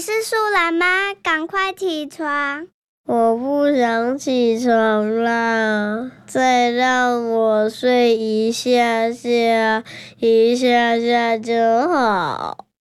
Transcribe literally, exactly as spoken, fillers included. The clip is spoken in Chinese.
是树懒吗？赶快起床！ 我不想起床啦，再让我睡一下下，一下下就好。